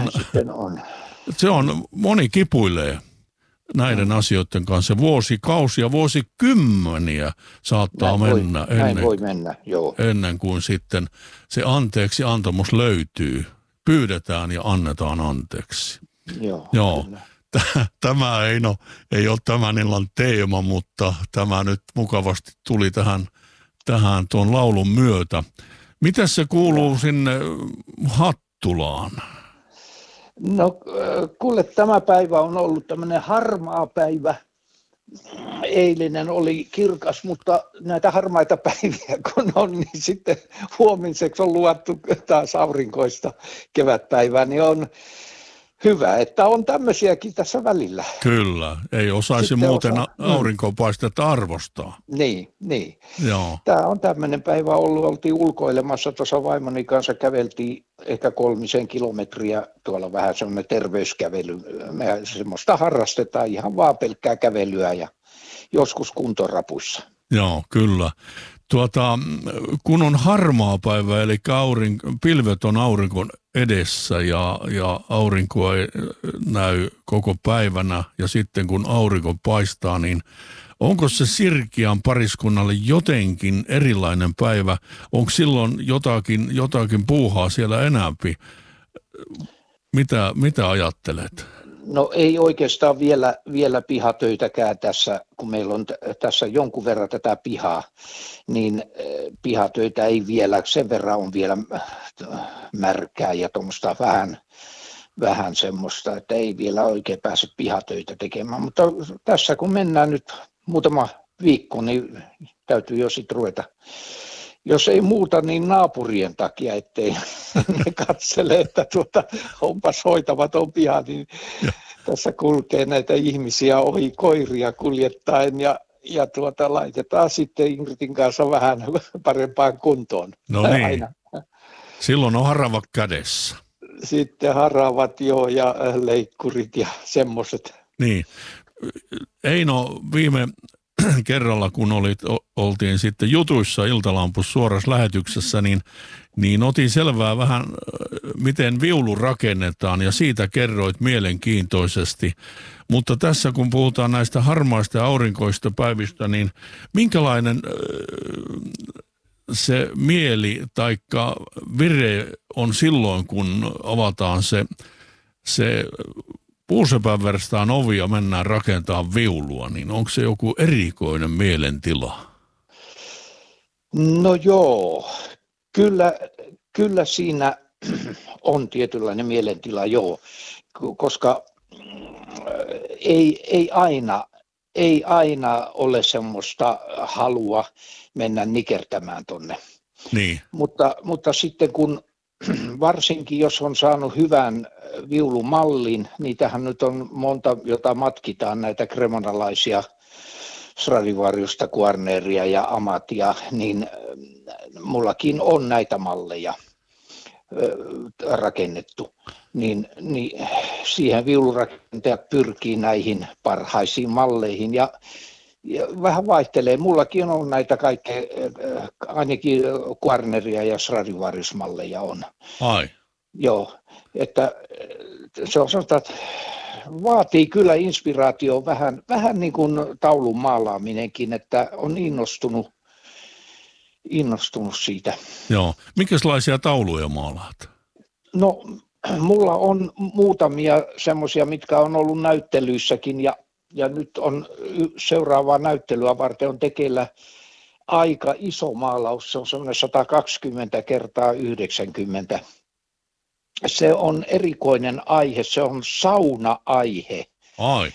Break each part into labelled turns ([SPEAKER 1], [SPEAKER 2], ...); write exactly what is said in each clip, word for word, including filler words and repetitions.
[SPEAKER 1] on,
[SPEAKER 2] sitten on.
[SPEAKER 1] se on, moni kipuilee näiden mm. asioiden kanssa. Vuosikausia, vuosikymmeniä saattaa
[SPEAKER 2] näin
[SPEAKER 1] mennä
[SPEAKER 2] voi,
[SPEAKER 1] ennen,
[SPEAKER 2] voi mennä, joo.
[SPEAKER 1] ennen kuin sitten se anteeksi antamus löytyy. Pyydetään ja annetaan anteeksi.
[SPEAKER 2] Joo,
[SPEAKER 1] joo. Tämä ei, no, ei ole tämän illan teema, mutta tämä nyt mukavasti tuli tähän, tähän tuon laulun myötä. Mitäs se kuuluu ja. sinne Hattulaan?
[SPEAKER 2] No kuule, tämä päivä on ollut tämmöinen harmaa päivä. Eilinen oli kirkas, mutta näitä harmaita päiviä kun on, niin sitten huomiseksi on luvattu taas aurinkoista kevätpäivää, niin on hyvä, että on tämmöisiäkin tässä välillä.
[SPEAKER 1] Kyllä, ei osaisi sitten muuten osa... aurinkopaistetta arvostaa.
[SPEAKER 2] Niin, niin.
[SPEAKER 1] Joo.
[SPEAKER 2] Tämä on tämmöinen päivä ollut, oltiin ulkoilemassa, tuossa vaimoni kanssa käveltiin ehkä kolmisen kilometriä, tuolla vähän semmoinen terveyskävely. Me semmoista harrastetaan ihan vaan pelkkää kävelyä ja joskus kuntorapuissa.
[SPEAKER 1] Joo, kyllä. Tuota, kun on harmaa päivä, eli aurinko, pilvet on aurinkon edessä ja, ja aurinko ei näy koko päivänä ja sitten kun aurinko paistaa, niin onko se Sirkian pariskunnalle jotenkin erilainen päivä? Onko silloin jotakin, jotakin puuhaa siellä enäämpi? Mitä, mitä ajattelet?
[SPEAKER 2] No ei oikeastaan vielä, vielä pihatöitäkään tässä, kun meillä on t- tässä jonkun verran tätä pihaa, niin pihatöitä ei vielä, sen verran on vielä märkää ja tuommoista vähän, vähän semmoista, että ei vielä oikein pääse pihatöitä tekemään. Mutta tässä kun mennään nyt muutama viikko, niin täytyy jo sitten ruveta. Jos ei muuta, niin naapurien takia, ettei ne katsele, että tuota, onpas hoitavat on piha, niin ja. Tässä kulkee näitä ihmisiä ohi koiria kuljettaen ja, ja tuota, laitetaan sitten Ingridin kanssa vähän parempaan kuntoon.
[SPEAKER 1] No niin, aina. Silloin on harava kädessä.
[SPEAKER 2] Sitten haravat jo ja leikkurit ja semmoiset.
[SPEAKER 1] Niin, Eino viime kerralla, kun olit, oltiin sitten jutuissa Iltalampussa suorassa lähetyksessä, niin, niin otin selvää vähän, miten viulu rakennetaan ja siitä kerroit mielenkiintoisesti. Mutta tässä kun puhutaan näistä harmaista ja aurinkoista päivistä, niin minkälainen se mieli taikka vire on silloin, kun avataan se, se puusepän verstaan ovi ja mennään rakentamaan viulua, niin onko se joku erikoinen mielentila?
[SPEAKER 2] No joo, kyllä, kyllä siinä on tietynlainen mielentila, joo, koska ei, ei, aina, ei aina ole semmoista halua mennä nikertämään tonne.
[SPEAKER 1] Niin.
[SPEAKER 2] Mutta, mutta sitten kun varsinkin jos on saanut hyvän viulumallin, niitähän nyt on monta, jota matkitaan, näitä kremonalaisia Stradivariusta, Guarneria ja Amatia, niin mullakin on näitä malleja rakennettu. Niin, niin siihen viulurakentajat pyrkii näihin parhaisiin malleihin ja Ja vähän vaihtelee. Mullakin on näitä kaikkea, ainakin Guarneria ja Stradivarius-malleja on.
[SPEAKER 1] Ai.
[SPEAKER 2] Joo, että se on sanotaan, että vaatii kyllä inspiraatio vähän, vähän niin kuin taulun maalaaminenkin, että on innostunut, innostunut siitä.
[SPEAKER 1] Joo. Minkälaisia tauluja maalaat?
[SPEAKER 2] No, mulla on muutamia semmoisia, mitkä on ollut näyttelyissäkin ja Ja nyt on seuraavaa näyttelyä varten on tekeillä aika iso maalaus, se on semmoinen sata kaksikymmentä kertaa yhdeksänkymmentä. Se on erikoinen aihe, se on sauna-aihe.
[SPEAKER 1] Ai.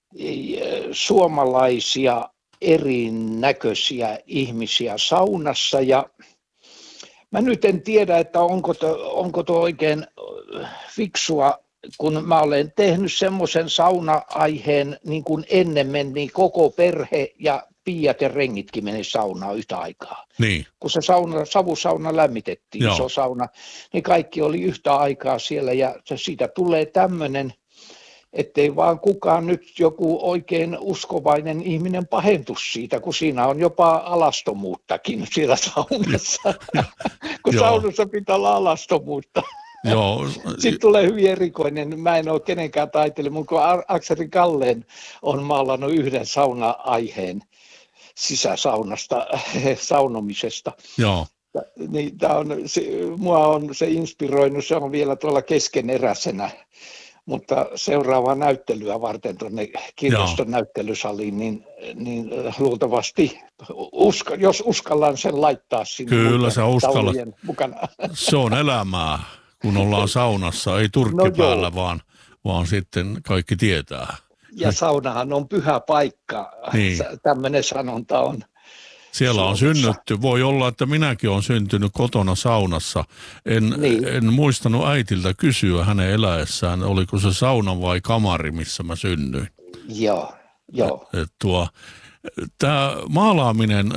[SPEAKER 2] Suomalaisia erinäköisiä ihmisiä saunassa ja mä nyt en tiedä, että onko to, onko to oikein fiksua, kun mä olen tehnyt semmoisen sauna-aiheen, niin kuin ennen meni koko perhe ja piiat ja rengitkin meni saunaan yhtä aikaa.
[SPEAKER 1] Niin.
[SPEAKER 2] Kun se sauna, savusauna lämmitettiin, Joo. iso sauna, niin kaikki oli yhtä aikaa siellä ja siitä tulee tämmöinen, ettei vaan kukaan nyt joku oikein uskovainen ihminen pahentu siitä, kun siinä on jopa alastomuuttakin siellä saunassa, kun
[SPEAKER 1] Joo.
[SPEAKER 2] saunassa pitää olla alastomuutta.
[SPEAKER 1] Joo.
[SPEAKER 2] Sitten tulee hyvin erikoinen. Mä en ole kenenkään taiteilija, mutta kun Akseli Kalleen on maalannut yhden sauna-aiheen sisäsaunasta, saunomisesta.
[SPEAKER 1] Joo.
[SPEAKER 2] Niin tää on, se, mua on se inspiroinut, se on vielä tuolla keskeneräisenä, mutta seuraavaa näyttelyä varten tuonne kirjaston näyttelysaliin, niin, niin luultavasti, uska, jos uskallan sen laittaa sinne.
[SPEAKER 1] Kyllä sä uskallat.
[SPEAKER 2] Mukana.
[SPEAKER 1] Se on elämää, kun ollaan saunassa, ei turkki no päällä, vaan, vaan sitten kaikki tietää.
[SPEAKER 2] Ja saunahan on pyhä paikka, niin. Tämmöinen sanonta on.
[SPEAKER 1] Siellä on
[SPEAKER 2] Suomessa.
[SPEAKER 1] synnytty. Voi olla, että minäkin olen syntynyt kotona saunassa. En, niin. en muistanut äitiltä kysyä hänen eläessään, oliko se sauna vai kamari, missä mä synnyin.
[SPEAKER 2] Joo, joo.
[SPEAKER 1] Tuo, tämä maalaaminen,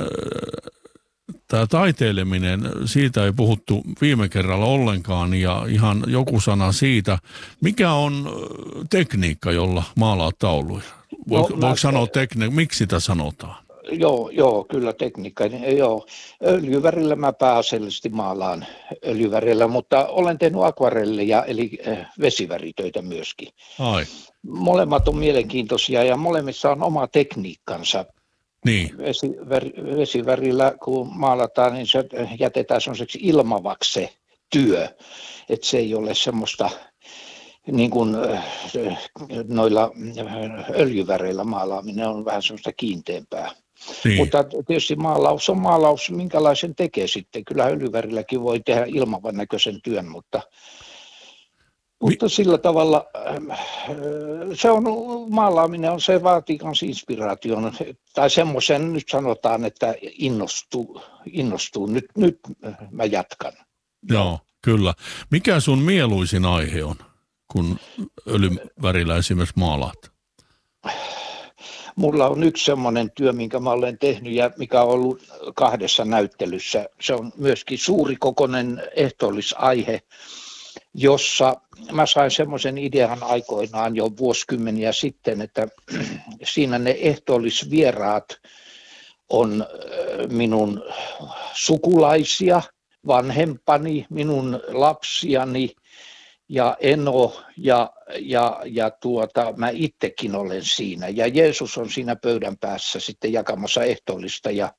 [SPEAKER 1] tämä taiteileminen, siitä ei puhuttu viime kerralla ollenkaan ja ihan joku sana siitä. Mikä on tekniikka, jolla maalaa tauluja? Voiko, no, voiko sanoa tekniikka? Miksi sitä sanotaan?
[SPEAKER 2] Joo, joo, kyllä tekniikka. Joo. Öljyvärillä mä pääasiallisesti maalaan öljyvärillä, mutta olen tehnyt akvarelleja eli vesiväritöitä myöskin.
[SPEAKER 1] Ai.
[SPEAKER 2] Molemmat on mielenkiintoisia ja molemmissa on oma tekniikkansa.
[SPEAKER 1] Niin.
[SPEAKER 2] Vesivär, vesivärillä kun maalataan, niin se jätetään sellaiseksi ilmavaksi se työ, että se ei ole semmoista niin kuin noilla öljyväreillä maalaaminen on vähän semmoista kiinteämpää. Niin. Mutta tietysti maalaus on maalaus, minkälaisen tekee sitten. Kyllä öljyvärilläkin voi tehdä ilmavan näköisen työn, mutta, mutta sillä tavalla se on, maalaaminen on se vaatii kanssa inspiraation. Tai semmoisen nyt sanotaan, että innostuu, innostuu. Nyt, nyt mä jatkan.
[SPEAKER 1] Joo, kyllä. Mikä sun mieluisin aihe on, kun öljyvärillä esimerkiksi maalaat?
[SPEAKER 2] Mulla on yksi semmoinen työ, minkä mä olen tehnyt ja mikä on ollut kahdessa näyttelyssä. Se on myöskin suurikokoinen ehtoollisaihe, jossa mä sain semmoisen idean aikoinaan jo vuosikymmeniä sitten, että siinä ne ehtoollisvieraat on minun sukulaisia, vanhempani, minun lapsiani, ja Eno ja, ja, ja tuota, mä itsekin olen siinä. Ja Jeesus on siinä pöydän päässä sitten jakamassa ehtoollista. Ja,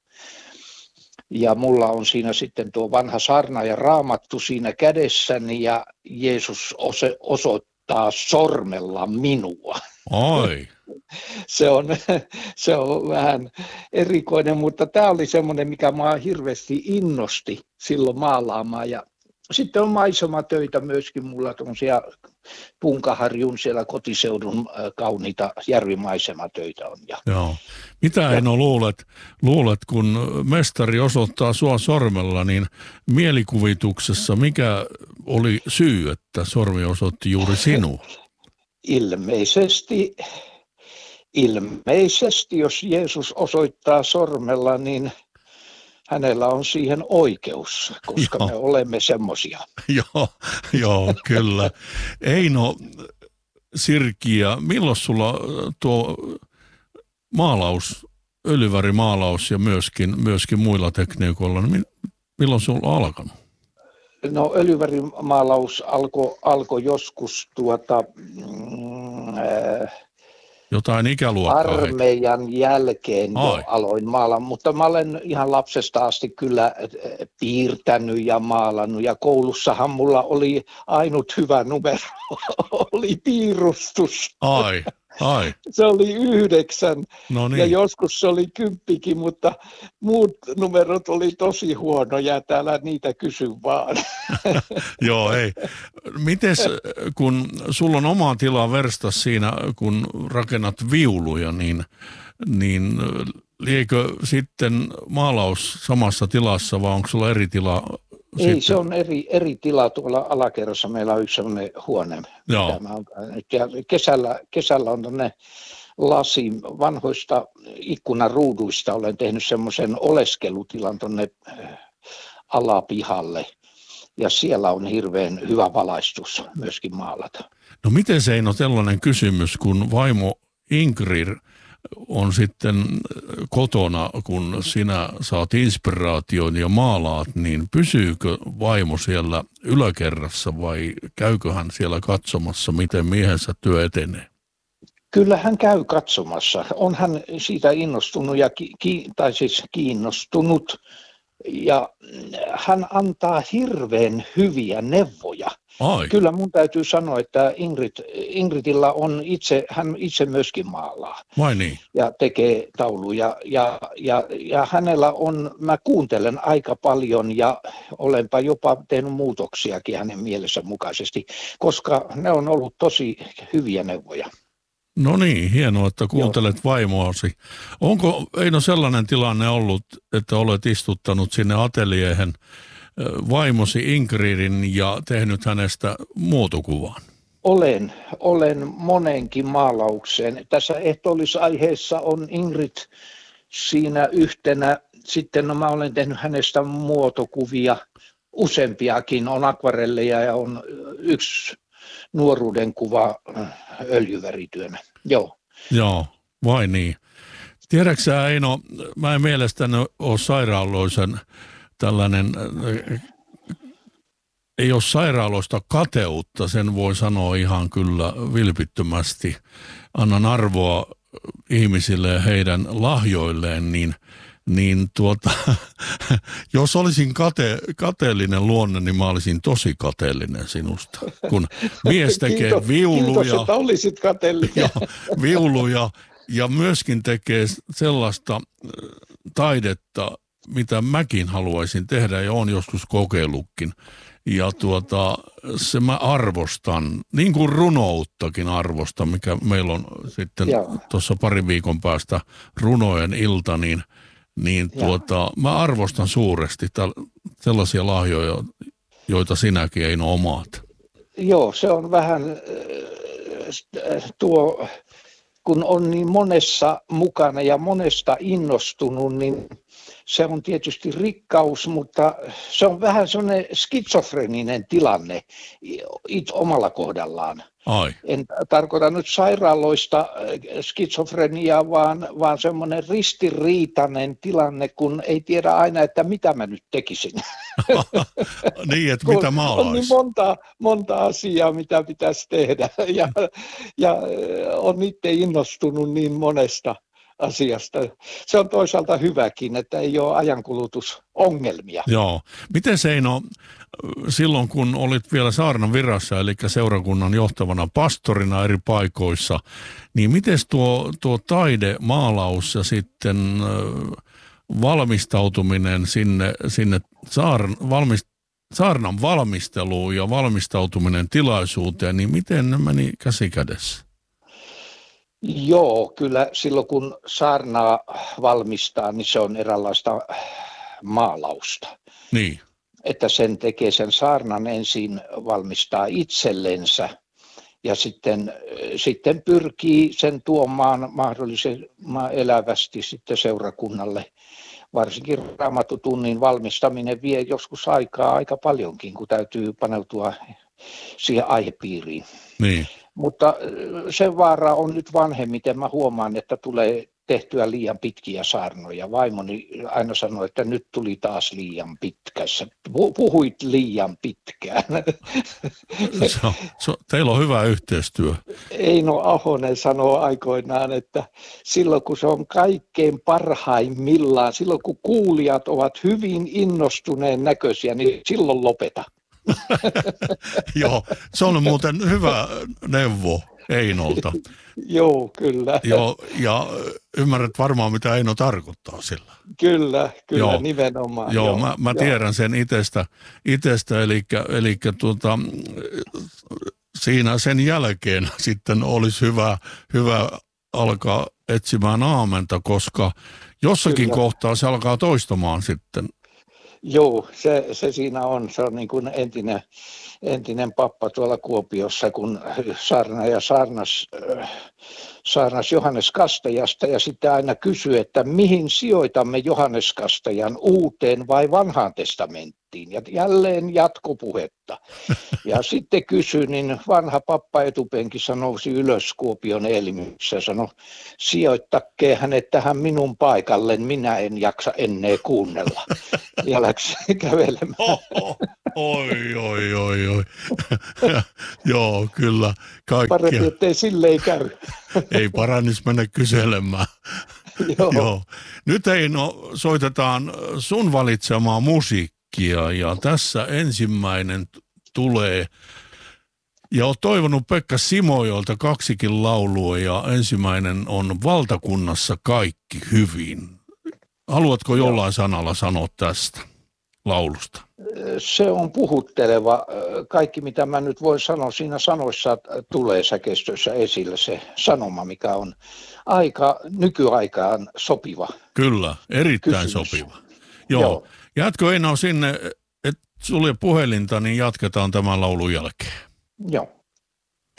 [SPEAKER 2] ja mulla on siinä sitten tuo vanha saarna ja raamattu siinä kädessäni ja Jeesus ose, osoittaa sormella minua.
[SPEAKER 1] Oi.
[SPEAKER 2] Se on, se on vähän erikoinen, mutta tämä oli semmoinen, mikä mua hirveästi innosti silloin maalaamaan. Ja sitten on maisematöitä myöskin, mulla tuollaisia Punkaharjun siellä kotiseudun kauniita järvimaisematöitä on. Ja,
[SPEAKER 1] Joo. Mitä Eno luulet, luulet, kun mestari osoittaa sua sormella, niin mielikuvituksessa mikä oli syy, että sormi osoitti juuri sinua?
[SPEAKER 2] Ilmeisesti, ilmeisesti, jos Jeesus osoittaa sormella, niin hänellä on siihen oikeus, koska joo. Me olemme semmoisia.
[SPEAKER 1] joo, joo, kyllä. Eino Sirkiä, milloin sulla tuo maalaus, öljyvärimaalaus ja myöskin, myöskin muilla tekniikoilla, niin milloin sulla on alkanut?
[SPEAKER 2] No öljyvärimaalaus alkoi alko joskus tuota... Mm, äh,
[SPEAKER 1] Jotain ikäluokkaa.
[SPEAKER 2] Armeijan jälkeen jo aloin maalaa, mutta mä olen ihan lapsesta asti kyllä piirtänyt ja maalannut. Ja koulussahan mulla oli ainut hyvä numero, oli piirustus.
[SPEAKER 1] Ai, ai.
[SPEAKER 2] Se oli yhdeksän
[SPEAKER 1] no niin.
[SPEAKER 2] Ja joskus se oli kymppikin, mutta muut numerot oli tosi huonoja. Täällä niitä kysy vaan.
[SPEAKER 1] Joo, ei. Mites kun sulla on oma tila verstas siinä, kun rakennat viuluja, niin, niin liekö sitten maalaus samassa tilassa vai onko sulla eri tila?
[SPEAKER 2] Ei,
[SPEAKER 1] sitten?
[SPEAKER 2] Se on eri, eri tila tuolla alakerrassa. Meillä on yksi sellainen huone.
[SPEAKER 1] Joo.
[SPEAKER 2] Ja kesällä, kesällä on tuonne lasi vanhoista ikkunaruuduista. Olen tehnyt semmoisen oleskelutilan tuonne alapihalle. Ja siellä on hirveän hyvä valaistus myöskin maalata.
[SPEAKER 1] No miten se ei ole tällainen kysymys, kun vaimo Ingrid on sitten kotona, kun sinä saat inspiraation ja maalaat, niin pysyykö vaimo siellä yläkerrassa vai käykö hän siellä katsomassa, miten miehensä työ etenee?
[SPEAKER 2] Kyllä hän käy katsomassa. On hän siitä innostunut ja ki, ki, tai siis kiinnostunut ja hän antaa hirveän hyviä neuvoja.
[SPEAKER 1] Ai.
[SPEAKER 2] Kyllä mun täytyy sanoa, että Ingrid, Ingridillä on itse, hän itse myöskin maalaa.
[SPEAKER 1] Vai niin?
[SPEAKER 2] Ja tekee tauluja ja, ja, ja hänellä on, mä kuuntelen aika paljon ja olenpa jopa tehnyt muutoksiakin hänen mielensä mukaisesti, koska ne on ollut tosi hyviä neuvoja.
[SPEAKER 1] No niin, hienoa, että kuuntelet Joo. vaimoasi. Onko Eino sellainen tilanne ollut, että olet istuttanut sinne ateliehen vaimosi Ingridin ja tehnyt hänestä muotokuvan?
[SPEAKER 2] Olen, olen monenkin maalaukseen. Tässä ehtoollisaiheessa on Ingrid siinä yhtenä. Sitten no, mä olen tehnyt hänestä muotokuvia, useampiakin. On akvarelleja ja on yksi nuoruuden kuva öljyvärityönä. Joo.
[SPEAKER 1] Joo, vai niin. Tiedätkö sä, Eino, mä en mielestäni ole sairaaloisen tällainen, ei ole sairaaloista kateutta, sen voi sanoa ihan kyllä vilpittömästi. Annan arvoa ihmisille ja heidän lahjoilleen, niin, niin tuota, jos olisin kate, kateellinen luonne, niin mä olisin tosi kateellinen sinusta. Kun mies tekee
[SPEAKER 2] kiitos,
[SPEAKER 1] viuluja,
[SPEAKER 2] kiitos, että olisit kateellinen.
[SPEAKER 1] Ja, viuluja ja myöskin tekee sellaista taidetta, mitä mäkin haluaisin tehdä ja olen joskus kokeillutkin. Ja tuota, se mä arvostan, niin kuin runouttakin arvostan, mikä meillä on sitten tuossa pari viikon päästä runojen ilta, niin, niin tuota, mä arvostan suuresti täl, sellaisia lahjoja, joita sinäkin ei ole omaat.
[SPEAKER 2] Joo, se on vähän tuo, kun on niin monessa mukana ja monesta innostunut, niin se on tietysti rikkaus, mutta se on vähän sellainen skitsofreninen tilanne it omalla kohdallaan.
[SPEAKER 1] Ai.
[SPEAKER 2] En tarkoita nyt sairaaloista skitsofreniaa, vaan, vaan semmoinen ristiriitainen tilanne, kun ei tiedä aina, että mitä mä nyt tekisin.
[SPEAKER 1] Niin, että mitä maalaisin.
[SPEAKER 2] On niin monta, monta asiaa, mitä pitäisi tehdä ja, ja on itse innostunut niin monesta asiasta. Se on toisaalta hyväkin, että ei ole ajankulutusongelmia.
[SPEAKER 1] Joo. Miten Eino, silloin kun olit vielä saarnan virassa, eli seurakunnan johtavana pastorina eri paikoissa, niin miten tuo, tuo taide, maalaus ja sitten valmistautuminen sinne, sinne saarn, valmist, saarnan valmisteluun ja valmistautuminen tilaisuuteen, niin miten ne meni käsi kädessä?
[SPEAKER 2] Joo, kyllä silloin kun saarnaa valmistaa, niin se on eräänlaista maalausta.
[SPEAKER 1] Niin.
[SPEAKER 2] Että sen tekee sen saarnan ensin valmistaa itsellensä ja sitten, sitten pyrkii sen tuomaan mahdollisimman elävästi sitten seurakunnalle. Varsinkin Raamattutunnin valmistaminen vie joskus aikaa aika paljonkin, kun täytyy paneutua siihen aihepiiriin.
[SPEAKER 1] Niin.
[SPEAKER 2] Mutta se vaara on nyt vanhemmiten. Mä huomaan, että tulee tehtyä liian pitkiä saarnoja. Vaimoni aina sanoi, että nyt tuli taas liian pitkässä. Puhuit liian pitkään.
[SPEAKER 1] So, so, teillä on hyvä yhteistyö.
[SPEAKER 2] Eino Ahonen sanoo aikoinaan, että silloin kun se on kaikkein parhaimmillaan, silloin kun kuulijat ovat hyvin innostuneen näköisiä, niin silloin lopeta.
[SPEAKER 1] Joo, se on muuten hyvä neuvo Einolta.
[SPEAKER 2] Joo, kyllä.
[SPEAKER 1] Joo, ja ymmärrät varmaan, mitä Eino tarkoittaa sillä.
[SPEAKER 2] Kyllä, kyllä,
[SPEAKER 1] joo.
[SPEAKER 2] nimenomaan.
[SPEAKER 1] Joo, joo. mä, mä
[SPEAKER 2] joo.
[SPEAKER 1] tiedän sen itsestä, itsestä eli, eli tuota, siinä sen jälkeen sitten olisi hyvä, hyvä alkaa etsimään aamenta, koska jossakin kyllä. kohtaa se alkaa toistamaan sitten.
[SPEAKER 2] Joo, se, se siinä on. Se on niin kuin entinen, entinen pappa tuolla Kuopiossa, kun saarnaaja saarnas saarnas Johannes Kastajasta ja sitten aina kysyi, että mihin sijoitamme Johannes Kastajan, Uuteen vai Vanhaan testamenttiin. Ja jälleen jatkopuhetta. Ja sitten kysyi, niin vanha pappa etupenkissä nousi ylös Kuopion Eelimyksessä ja sanoi, sijoittakee hänet tähän minun paikalleen, minä en jaksa ennen kuunnella. Ja läksi kävelemään.
[SPEAKER 1] Oho, oi, oi, oi, oi. Joo, kyllä. Kaikkia.
[SPEAKER 2] Parempi, ettei silleen käy.
[SPEAKER 1] Ei parannis mennä kyselemään.
[SPEAKER 2] Joo.
[SPEAKER 1] Joo. Nyt ei, no, soitetaan sun valitsemaa musiikkia ja tässä ensimmäinen t- tulee. Ja olet toivonut Pekka Simojolta kaksikin laulua ja ensimmäinen on Valtakunnassa kaikki hyvin. Haluatko jollain sanalla sanoa tästä laulusta?
[SPEAKER 2] Se on puhutteleva. Kaikki mitä mä nyt voin sanoa, siinä sanoissa tulee säkeistössä esille se sanoma, mikä on aika nykyaikaan sopiva.
[SPEAKER 1] Kyllä, erittäin
[SPEAKER 2] kysymys.
[SPEAKER 1] sopiva. Joo. Joo. Jatko Eino sinne, että sulle puhelinta, niin jatketaan tämän laulun jälkeen.
[SPEAKER 2] Joo.